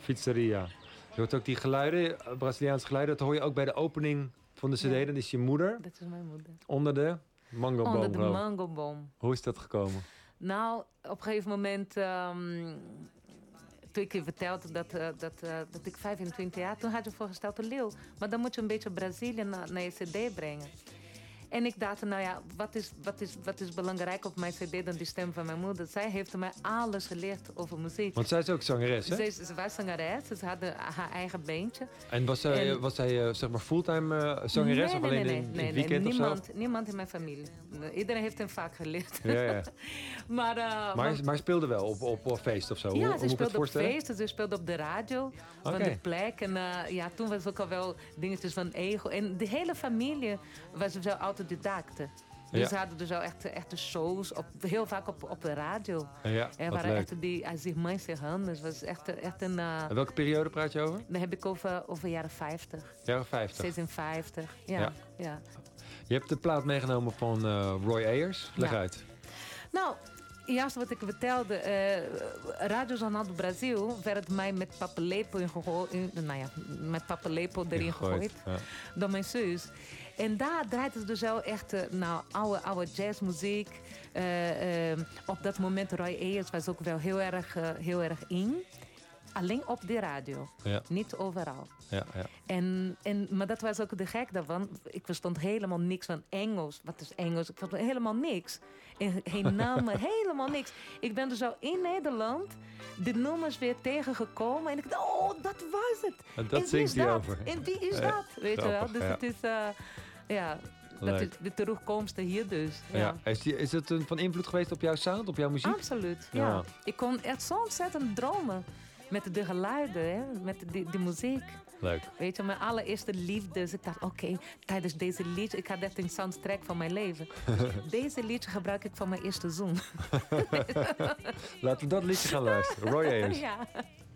Pizzeria. Je hoort ook die geluiden, Braziliaanse geluiden. Dat hoor je ook bij de opening van de cd. Ja. Dat is je moeder. Dat is mijn moeder. Onder de mangoboom. Onder de mangoboom. Hoe is dat gekomen? Nou, op een gegeven moment... toen ik je vertelde dat ik 25 jaar... Toen had je voorgesteld, Leeuw, maar dan moet je een beetje Brazilië naar je cd brengen. En ik dacht, nou ja, wat is belangrijk op mijn cd dan die stem van mijn moeder? Zij heeft mij alles geleerd over muziek. Want zij is ook zangeres, hè? Ze was zangeres, ze had haar eigen beentje. En was zij zeg maar fulltime zangeres of alleen in het weekend of zo? Niemand in mijn familie. Iedereen heeft een vak geleerd. Ja. Maar speelde wel op feest of zo? Ja, ze speelde op feesten, ze speelde op de radio van de plek. En toen was ook al wel dingetjes van ego. En de hele familie was wel autodidacte. Dus ze hadden dus wel echte shows, heel vaak op de radio. Ja, er waren echt die as irmãs serranas. Dus was echt een... En welke periode praat je over? Dan heb ik over jaren 50. Jaren 50? 56, ja. Je hebt de plaat meegenomen van Roy Ayers. Leg uit. Nou, juist wat ik vertelde. Radio Jornal do Brasil werd mij met paplepel erin gegooid. Ja. Door mijn zus. En daar draaide ze dus wel echt oude jazzmuziek. Op dat moment Roy Ayers was ook wel heel erg in. Alleen op de radio. Ja. Niet overal. Ja. Maar dat was ook de gek daarvan. Ik verstond helemaal niks van Engels. Wat is Engels? Ik verstond helemaal niks. En geen namen, helemaal niks. Ik ben dus al in Nederland de nummers weer tegengekomen. En ik dacht, oh, dat was het. En dat zingt hij over. En wie is dat? Weet je wel? Dus het is... dat is de terugkomst hier dus. Ja. Is het van invloed geweest op jouw sound, op jouw muziek? Absoluut, ja. Ik kon echt zo ontzettend dromen. Met de geluiden, hè? Met die muziek. Leuk. Weet je, mijn allereerste liefdes. Ik dacht, oké, tijdens deze liedje... Ik had echt een soundtrack van mijn leven. Deze liedje gebruik ik voor mijn eerste zoen. Laten we dat liedje gaan luisteren. Roy Ayers. Ja.